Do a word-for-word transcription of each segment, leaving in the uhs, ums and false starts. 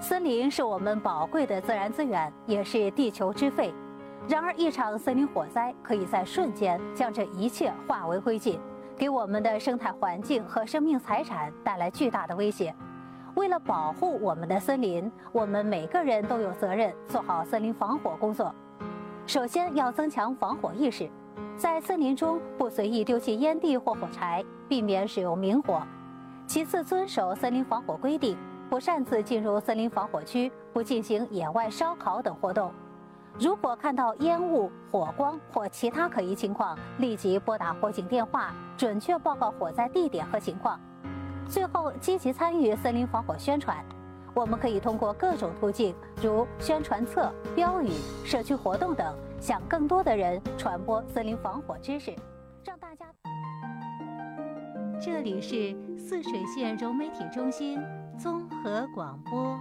森林是我们宝贵的自然资源，也是地球之肺。然而，一场森林火灾可以在瞬间将这一切化为灰烬，给我们的生态环境和生命财产带来巨大的威胁。为了保护我们的森林，我们每个人都有责任做好森林防火工作。首先要增强防火意识，在森林中不随意丢弃烟蒂或火柴，避免使用明火。其次，遵守森林防火规定，不擅自进入森林防火区，不进行野外烧烤等活动。如果看到烟雾、火光或其他可疑情况，立即拨打火警电话，准确报告火灾地点和情况。最后，积极参与森林防火宣传。我们可以通过各种途径，如宣传册、标语、社区活动等，向更多的人传播森林防火知识，让大家。 这里是泗水县融媒体中心综合广播。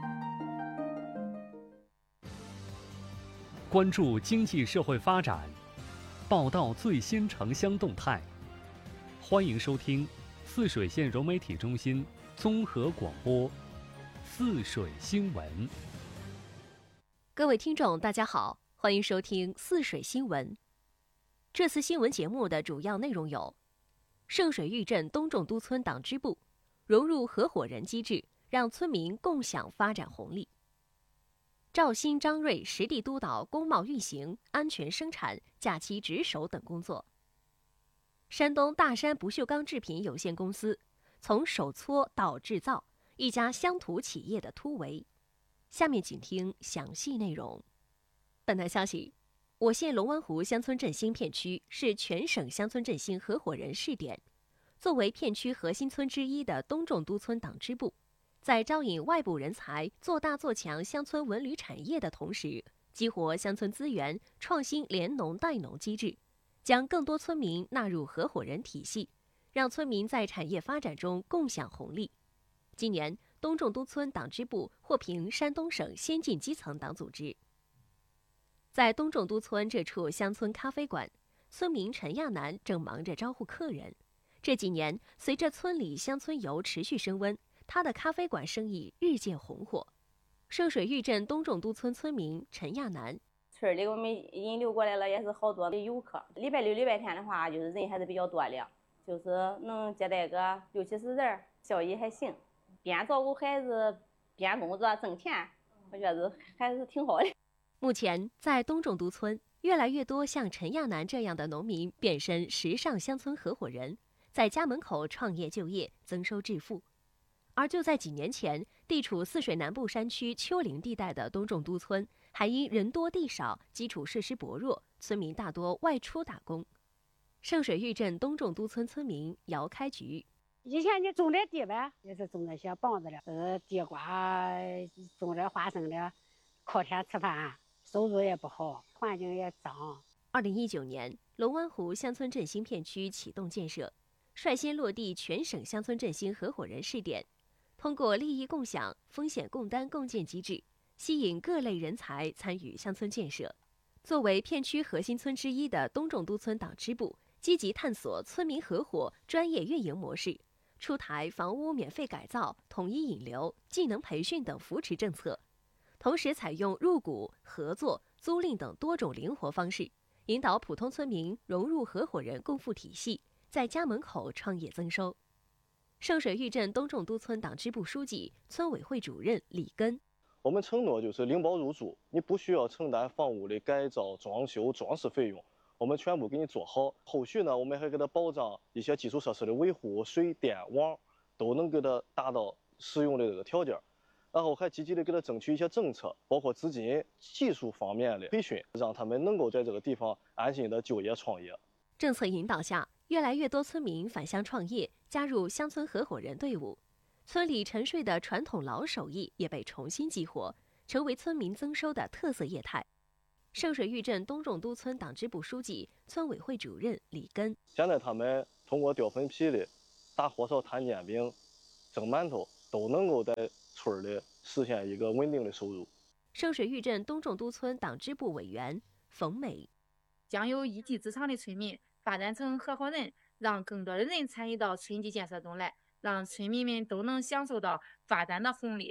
关注经济社会发展，报道最新城乡动态。欢迎收听泗水县融媒体中心综合广播泗水新闻。 各位听众大家好，欢迎收听泗水新闻。这次新闻节目的主要内容有：圣水峪镇东仲都村党支部融入合伙人机制，让村民共享发展红利；赵鑫、张瑞实地督导工贸运行、安全生产、假期值守等工作；山东大山不锈钢制品有限公司从手搓到制造，一家乡土企业的突围。下面请听详细内容。本台消息，我县龙湾湖乡村振兴片区是全省乡村振兴合伙人试点。作为片区核心村之一的东仲都村党支部，在招引外部人才、做大做强乡村文旅产业的同时，激活乡村资源，创新联农带农机制，将更多村民纳入合伙人体系，让村民在产业发展中共享红利。今年，东仲都村党支部获评山东省先进基层党组织。在东仲都村这处乡村咖啡馆，村民陈亚楠正忙着招呼客人。这几年，随着村里乡村游持续升温，他的咖啡馆生意日渐红火。圣水峪镇东仲都村村民陈亚楠： 村里我们引流过来了也是好多的游客，礼拜六、礼拜天的话，就是人还是比较多的，就是能接待个六七十人，效益还行。边照顾孩子边工作挣钱，我觉得还是挺好的。 目前，在东仲都村，越来越多像陈亚楠这样的农民变身时尚乡村合伙人，在家门口创业就业，增收致富。而就在几年前，地处泗水南部山区丘陵地带的东仲都村，还因人多地少、基础设施薄弱，村民大多外出打工。圣水峪镇东仲都村村民姚开菊： 以前你种点地呗，也是种那些棒子的，呃，地瓜，种点花生的，靠天吃饭，收入也不好，环境也脏。 二零一九年，龙湾湖乡村振兴片区启动建设，率先落地全省乡村振兴合伙人试点，通过利益共享、风险共担共建机制，吸引各类人才参与乡村建设。作为片区核心村之一的东仲都村党支部，积极探索村民合伙专业运营模式，出台房屋免费改造、统一引流、技能培训等扶持政策，同时采用入股、合作、租赁等多种灵活方式，引导普通村民融入合伙人共富体系，在家门口创业增收。圣水峪镇东仲都村党支部书记、村委会主任李根： 我们承诺就是领包入住，你不需要承担房屋的改造、装修、装饰费用，我们全部给你做好。后续呢，我们还给他保障一些基础设施的维护，水电网都能给他达到使用的这个条件。然后还积极的给他争取一些政策，包括资金、技术方面的培训，让他们能够在这个地方安心的就业创业。 政策引导下，越来越多村民返乡创业，加入乡村合伙人队伍。村里沉睡的传统老手艺也被重新激活，成为村民增收的特色业态。圣水峪镇东仲都村党支部书记、村委会主任李根： 现在他们通过吊粉皮的、打火烧、摊煎饼、蒸馒头，都能够在村里实现一个稳定的收入。 圣水峪镇东仲都村党支部委员冯美： 将有一技之长的村民发展成合伙人，让更多的人参与到村级建设中来，让村民们都能享受到发展的红利。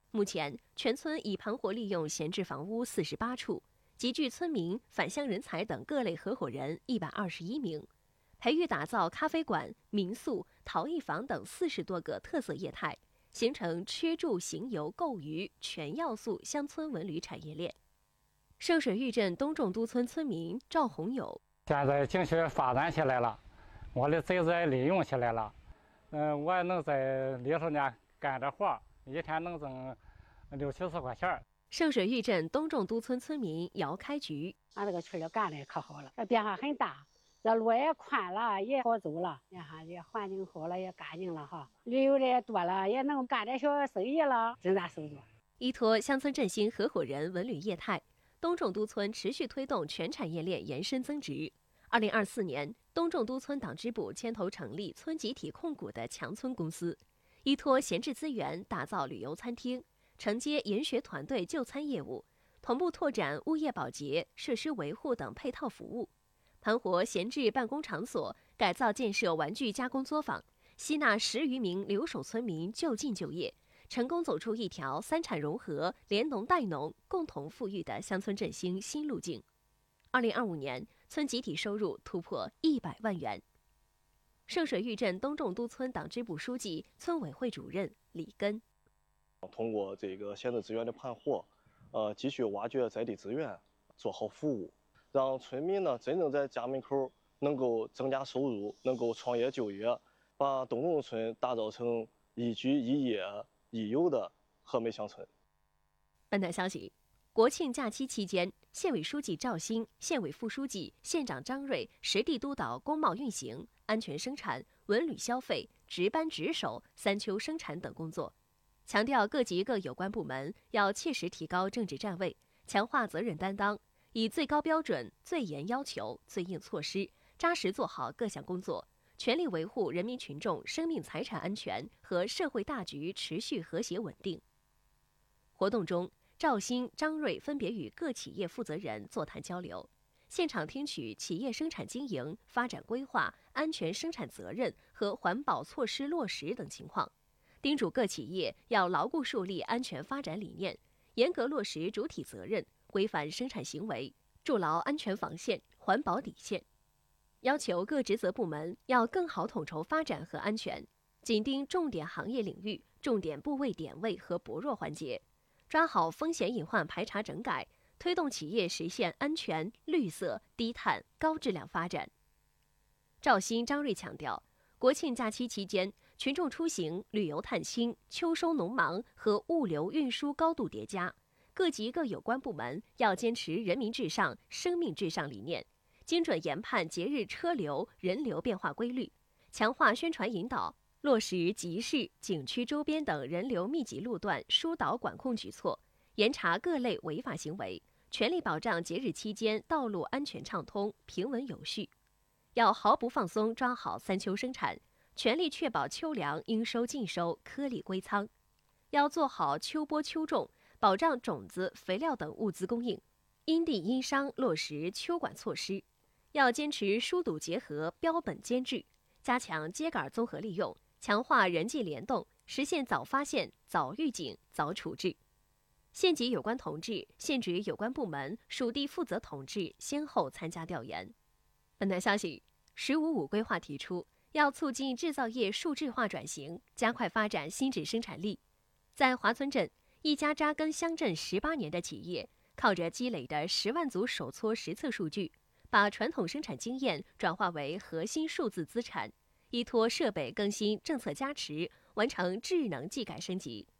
目前，全村已盘活利用闲置房屋四十八处，集聚村民、返乡人才等各类合伙人一百二十一名，培育打造咖啡馆、民宿、陶艺坊等四十多个特色业态，形成吃住行游购娱全要素乡村文旅产业链。圣水峪镇东仲都村村民赵红友： 现在景区发展起来了，我的侄子也利用起来了，嗯、呃，我也能在里头呢干点活，一天能挣六七十块钱。 圣水峪镇东仲都村村民姚开菊： 俺这个区里干的可好了，这变化很大，这路也宽了，也好走了，你看这环境好了，也干净了哈，旅游的也多了，也能干点小生意了，增大收入。 依托乡村振兴合伙人文旅业态，东仲都村持续推动全产业链延伸增值。二零二四年，东仲都村党支部牵头成立村集体控股的强村公司，依托闲置资源打造旅游餐厅，承接研学团队就餐业务，同步拓展物业保洁、设施维护等配套服务，盘活闲置办公场所，改造建设玩具加工作坊，吸纳十余名留守村民就近就业，成功走出一条三产融合、联农带农、共同富裕的乡村振兴新路径。二零二五年，村集体收入突破一百万元。圣水峪镇东仲都村党支部书记、村委会主任李根： 通过这个闲置资源的盘活，呃，继续挖掘在地资源，做好服务，让村民呢真正在家门口能够增加收入，能够创业就业，把东仲村打造成宜居宜业宜游的和美乡村。 本台消息，国庆假期期间，县委书记赵兴、县委副书记、县长张瑞实地督导工贸运行、安全生产、文旅消费、值班值守、三秋生产等工作，强调各级各有关部门要切实提高政治站位，强化责任担当，以最高标准、最严要求、最硬措施，扎实做好各项工作，全力维护人民群众生命财产安全和社会大局持续和谐稳定。活动中，赵兴、张瑞分别与各企业负责人座谈交流，现场听取企业生产经营、发展规划、安全生产责任和环保措施落实等情况，叮嘱各企业要牢固树立安全发展理念，严格落实主体责任，规范生产行为，筑牢安全防线、环保底线。要求各职责部门要更好统筹发展和安全，紧盯重点行业领域、重点部位点位和薄弱环节，抓好风险隐患排查整改，推动企业实现安全、绿色、低碳、高质量发展。赵兴、张瑞强调，国庆假期期间，群众出行、旅游探亲、秋收农忙和物流运输高度叠加，各级各有关部门要坚持人民至上、生命至上理念，精准研判节日车流、人流变化规律，强化宣传引导，落实集市、景区周边等人流密集路段疏导管控举措，严查各类违法行为，全力保障节日期间道路安全畅通、平稳有序。要毫不放松抓好三秋生产，全力确保秋粮应收尽收、颗粒归仓。要做好秋播秋种，保障种子、肥料等物资供应，因地因商落实秋管措施。要坚持疏堵结合、标本兼治，加强秸秆综合利用，强化人际联动，实现早发现、早预警、早处置。县级有关同志、县直有关部门、属地负责同志先后参加调研。本台消息，十五五规划提出，要促进制造业数字化转型，加快发展新质生产力。在华村镇，一家扎根乡镇十八年的企业，靠着积累的十万组手搓实测数据，把传统生产经验转化为核心数字资产，依托设备更新、政策加持，完成智能技改升级，